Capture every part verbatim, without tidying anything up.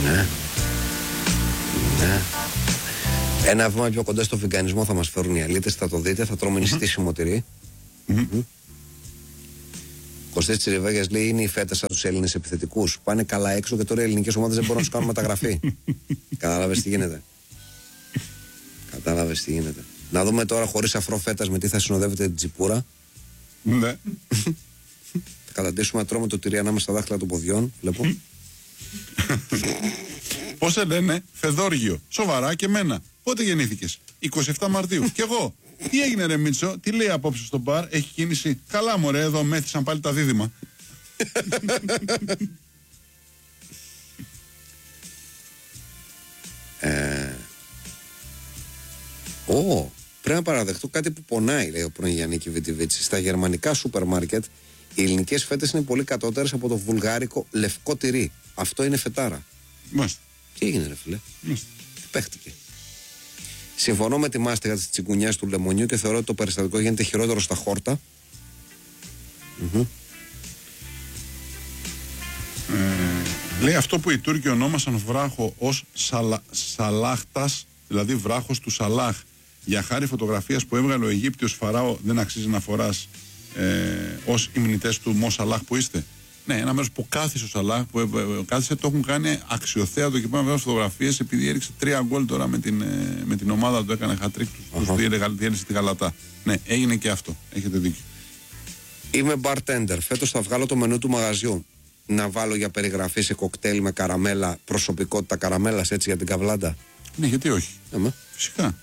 Ναι. Ναι. Ένα βήμα πιο κοντά στο βιγκανισμό θα μας φέρουν οι αλήτες, θα το δείτε, θα τρώμε νηστίσιμο τυρί. Κωστής Τσιριβέγιας λέει: είναι η φέτα σαν τους Έλληνες επιθετικούς. Πάνε καλά έξω και τώρα οι ελληνικές ομάδες δεν μπορούν να σου κάνουν μεταγραφή. Κατάλαβες τι γίνεται. Κατάλαβες τι γίνεται. Να δούμε τώρα χωρίς αφρό φέτας με τι θα συνοδεύεται την τσιπούρα. Ναι. Θα καταντήσουμε να τρώμε το τυρί ανάμεσα στα δάχτυλα των ποδιών. Βλέπω. Πώς σε λένε, Φεδόργιο. Σοβαρά και εμένα. Πότε γεννήθηκες? εικοστή εβδόμη Μαρτίου. Κι εγώ. Τι έγινε ρε Μίτσο, τι λέει απόψε στο μπαρ, έχει κίνηση? Καλά μωρέ, εδώ μέθησαν πάλι τα δίδυμα. ε... Ω, πρέπει να παραδεχτώ κάτι που πονάει, λέει ο πρώην Γιάννη Κιβιτιβίτση. Στα γερμανικά σούπερ μάρκετ οι ελληνικές φέτες είναι πολύ κατώτερες από το βουλγάρικο λευκό τυρί. Αυτό είναι φετάρα. Μάλιστα. Τι έγινε ρε φίλε? Μάλιστα. Τι παίχτηκε? Συμφωνώ με τη μάστιγα της τσιγκουνιάς του λεμονιού και θεωρώ ότι το περιστατικό γίνεται χειρότερο στα χόρτα. Mm-hmm. Ε, λέει αυτό που οι Τούρκοι ονόμασαν βράχο ως σαλα, σαλάχτας, δηλαδή βράχος του Σαλάχ, για χάρη φωτογραφίας που έβγαλε ο Αιγύπτιος Φαράω, δεν αξίζει να φοράς ε, ως ημνητές του Μο Σαλάχ που είστε. Ναι, ένα μέρος που κάθισε ο Σαλάχ, που ε, ε, κάθισε, το έχουν κάνει αξιοθέατο και πάμε βέβαια φωτογραφίες επειδή έριξε τρία γκολ τώρα με την, ε, με την ομάδα του, έκανε χατρίκ του, του διέλυσε τη Γαλατά. Ναι, έγινε και αυτό. Έχετε δίκιο. Είμαι bartender. Φέτος θα βγάλω το μενού του μαγαζιού. Να βάλω για περιγραφή σε κοκτέιλ με καραμέλα, προσωπικότητα καραμέλας έτσι για την καβλάντα. Ναι, γιατί όχι. Άμα. Φυσικά.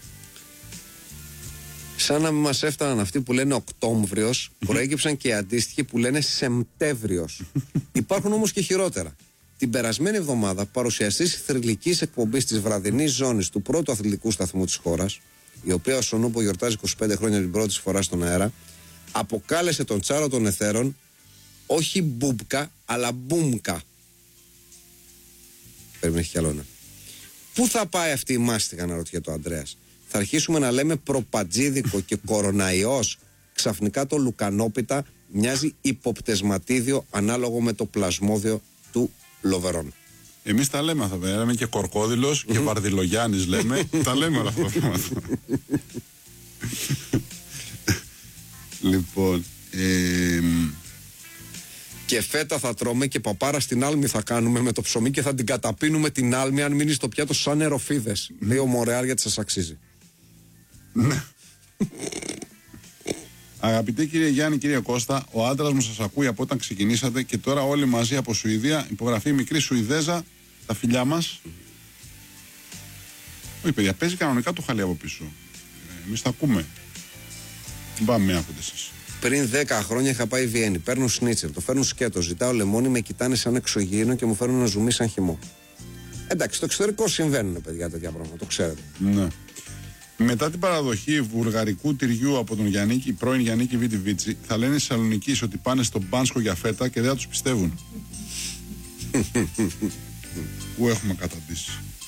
Σαν να μην μας έφταναν αυτοί που λένε Οκτώβριος, προέκυψαν και οι αντίστοιχοι που λένε Σεπτέμβριος. Υπάρχουν όμως και χειρότερα. Την περασμένη εβδομάδα, παρουσιαστής θρυλικής εκπομπής της βραδινής ζώνης του πρώτου αθλητικού σταθμού της χώρας, η οποία ο Σονούπο γιορτάζει είκοσι πέντε χρόνια την πρώτη φορά στον αέρα, αποκάλεσε τον Τσάρο των Εθέρων όχι μπούμπκα, αλλά μπούμκα. Πρέπει να έχει κι άλλο ένα. Πού θα πάει αυτή η μάστιγα, αναρωτιέται ο Ανδρέας? Θα αρχίσουμε να λέμε προπατζίδικο και κοροναϊός? Ξαφνικά το λουκανόπιτα μοιάζει υποπτεσματίδιο ανάλογο με το πλασμόδιο του Λοβερών. Εμείς τα λέμε αυτά, λέμε και Κορκόδηλος και Βαρδιλογιάννης λέμε. Τα λέμε όλα αυτά τα πράγματα. Λοιπόν, ε, και φέτα θα τρώμε και παπάρα στην άλμη θα κάνουμε με το ψωμί και θα την καταπίνουμε την άλμη αν μείνει στο πιάτο σαν νεροφίδες. Mm. Λέει ο Μορεάλ γιατί σας αξίζει. Ναι. Αγαπητέ κύριε Γιάννη, κύριε Κώστα, ο άντρας μου σας ακούει από όταν ξεκινήσατε και τώρα όλοι μαζί από Σουηδία. Υπογραφή μικρή Σουηδέζα, τα φιλιά μας. Mm. Όχι παιδιά, παίζει κανονικά το χαλί από πίσω. Ε, εμείς τα ακούμε. Δεν πάμε με άκονται εσείς. Πριν δέκα χρόνια είχα πάει Βιέννη. Παίρνω σνίτσερ, το φέρνουν σκέτο. Ζητάω λεμόνι, με κοιτάνε σαν εξωγήινο και μου φέρνουν ένα ζουμί σαν χυμό. Εντάξει, στο εξωτερικό συμβαίνουν παιδιά τέτοια πράγματα, το ξέρετε. Ναι. Μετά την παραδοχή βουλγαρικού τυριού από τον Γιάννικη, πρώην Γιάννικη Βιτιβίτση, θα λένε οι Θεσσαλονικείς ότι πάνε στον Πάνσκο για φέτα και δεν θα τους πιστεύουν. Πού έχουμε καταντήσει.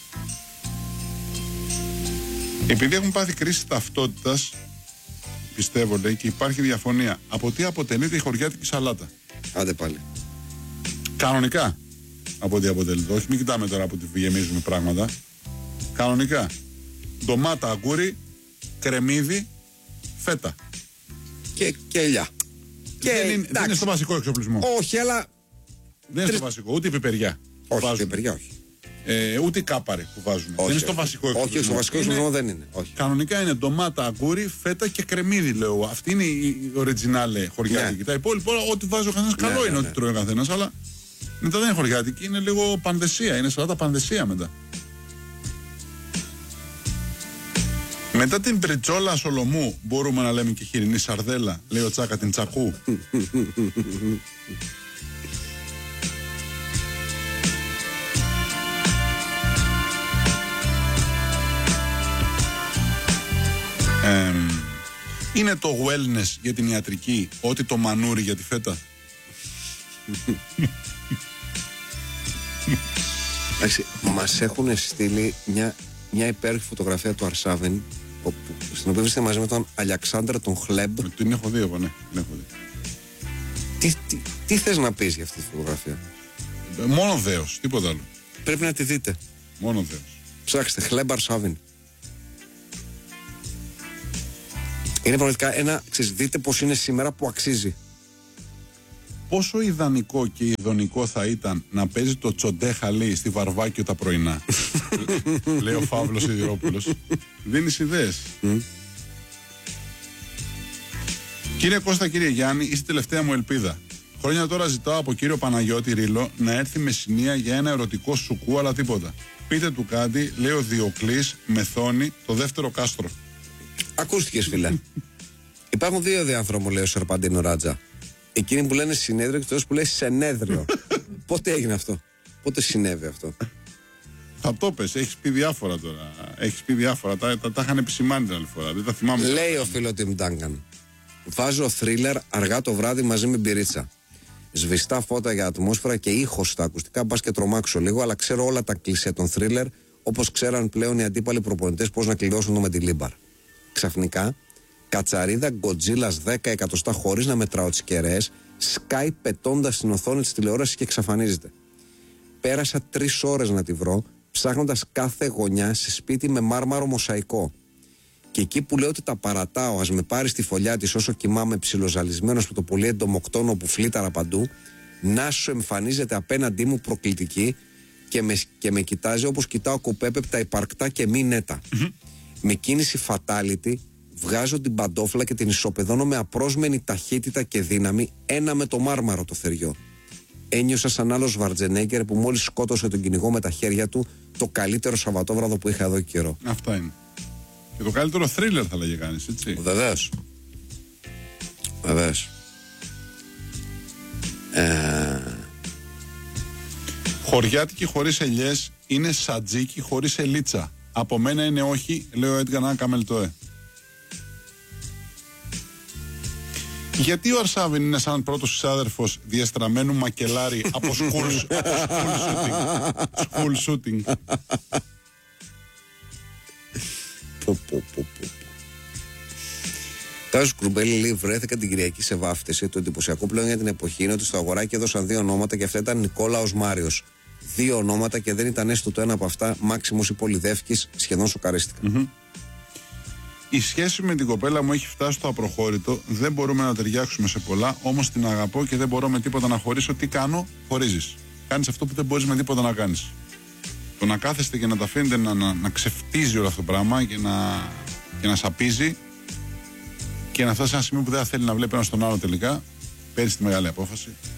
Επειδή έχουν πάθει κρίση ταυτότητας, πιστεύω λέει, και υπάρχει διαφωνία. Από τι αποτελείται η χωριάτικη σαλάτα? Άντε πάλι. Κανονικά. Από τι αποτελείται. Όχι, μην κοιτάμε τώρα από τι γεμίζουμε πράγματα. Κανονικά. Ντομάτα, αγκούρι, κρεμμύδι, φέτα. Και, και ελιά. Και, δεν, είναι, δεν είναι στο βασικό εξοπλισμό. Όχι, αλλά. Δεν είναι στο βασικό, ούτε η πιπεριά. Όχι, η πιπεριά όχι. Ε, ούτε οι κάπαροι που βάζουν. Όχι, δεν είναι στο βασικό εξοπλισμό. Όχι, στο βασικό εξοπλισμό δεν είναι. Όχι. Κανονικά είναι ντομάτα, αγκούρι, φέτα και κρεμμύδι, λέω. Αυτή είναι η οριτζινάλε χωριάτικη. Ναι. Τα υπόλοιπα, ό,τι βάζει ο καθένα, ναι, καλό ναι, είναι ναι. Ό,τι τρώει ο καθένα, αλλά μετά δεν είναι χωριάτικη, είναι λίγο πανδεσία. Είναι σαλάτα πανδεσία μετά. Μετά την πριτσόλα Σολομού μπορούμε να λέμε και χοιρινή σαρδέλα, λέει ο Τσάκα την Τσακού. ε, είναι το wellness για την ιατρική ό,τι το μανούρι για τη φέτα? Μας έχουν στείλει μια, μια υπέροχη φωτογραφία του Αρσάβεν, στην οποία βρίσκεται μαζί με τον Αλεξάνδρα τον Χλέμπ. Την έχω δει εγώ, ναι. Την έχω δει. Τι, τι, τι θες να πεις για αυτή τη φωτογραφία? Μόνο δέος, τίποτα άλλο. Πρέπει να τη δείτε. Μόνο Θεός. Ψάξτε, Χλέμπαρ Σάβιν. Είναι πραγματικά ένα, ξέρεις, δείτε πως είναι σήμερα που αξίζει. Πόσο ιδανικό και ειδονικό θα ήταν να παίζει το Τσοντέ Χαλί στη Βαρβάκιο τα πρωινά. Λέει ο Φαύλος Σιδηρόπουλος. Δίνεις ιδέες. Mm. Κύριε Κώστα, κύριε Γιάννη, είστε τελευταία μου ελπίδα. Χρόνια τώρα ζητάω από κύριο Παναγιώτη Ρήλο να έρθει με Μεσσηνία για ένα ερωτικό σουκού, αλλά τίποτα. Πείτε του κάτι, λέει ο Διοκλής Μεθόνη, το δεύτερο κάστρο. Ακούστηκες, φίλε. Υπάρχουν δύο διάνθρωμοι, λέει ο Σερπαντίνο Ράτζα. Εκείνοι που λένε συνέδριο και αυτός που λέει σενέδριο. Πότε έγινε αυτό? Πότε συνέβη αυτό? Θα το πες, έχεις πει διάφορα τώρα. Έχεις πει διάφορα, τα, τα, τα είχαν επισημάνει την άλλη φορά. Δεν τα θυμάμαι. Λέει ο φίλο Τιμ Ντάγκαν. Βάζω θρίλερ αργά το βράδυ μαζί με μπυρίτσα. Σβηστά φώτα για ατμόσφαιρα και ήχος στα ακουστικά. Μπας και τρομάξω λίγο, αλλά ξέρω όλα τα κλισέ των θρίλερ, όπως ξέραν πλέον οι αντίπαλοι προπονητές πώς να κλειδώσουν το με τη Λίμπαρ. Ξαφνικά, κατσαρίδα Γκοτζίλας δέκα εκατοστά χωρίς να μετράω τις κεραίες, σκάει πετώντας στην οθόνη της τηλεόρασης και εξαφανίζεται. Πέρασα τρεις ώρες να τη βρω, ψάχνοντας κάθε γωνιά σε σπίτι με μάρμαρο μοσαϊκό. Και εκεί που λέω ότι τα παρατάω, ας με πάρει στη φωλιά της όσο κοιμάμαι ψιλοζαλισμένος με το πολύ εντομοκτόνο που φλίταρα παντού, να σου εμφανίζεται απέναντί μου προκλητική και με, και με κοιτάζει όπως κοιτάω κοπέπεπτα υπαρκτά και μη νέτα. Mm-hmm. Με κίνηση fatality βγάζω την παντόφλα και την ισοπεδώνω με απρόσμενη ταχύτητα και δύναμη, ένα με το μάρμαρο το θεριό. Ένιωσα σαν άλλος Σβαρτζενέγκερ που μόλις σκότωσε τον κυνηγό με τα χέρια του, το καλύτερο Σαββατόβραδο που είχα εδώ καιρό. Αυτά είναι. Και το καλύτερο θρίλερ θα λέγε κανείς, έτσι. Βεβαίως. Βεβαίως. Ε... Χωριάτικη χωρίς ελιές είναι σατζίκι χωρίς ελίτσα. Από μένα είναι όχι, λέει ο Έντγαν Άκα Μελτοέ. Γιατί ο Αρσάβιν είναι σαν πρώτος συνάδελφος διεστραμμένου μακελάρι από school, από school shooting. School shooting. Τάσος Κρουμπέλη λέει: βρέθηκα την Κυριακή σε βάφτιση. Το εντυπωσιακό πλέον για την εποχή είναι ότι στο αγοράκι έδωσαν δύο ονόματα και αυτά ήταν Νικόλαος Μάριος. Δύο ονόματα και δεν ήταν έστω το ένα από αυτά Μάξιμος ή Πολυδεύκης. Σχεδόν σοκαρίστηκα. Mm-hmm. Η σχέση με την κοπέλα μου έχει φτάσει στο απροχώρητο. Δεν μπορούμε να ταιριάξουμε σε πολλά. Όμως την αγαπώ και δεν μπορώ με τίποτα να χωρίσω. Τι κάνω? Χωρίζεις. Κάνεις αυτό που δεν μπορείς με τίποτα να κάνεις. Το να κάθεστε και να τα αφήνετε να, να, να ξεφτίζει όλο αυτό το πράγμα και να, και να σαπίζει και να φτάσει σε ένα σημείο που δεν θα θέλει να βλέπει ένα τον άλλο τελικά, παίρνει τη μεγάλη απόφαση.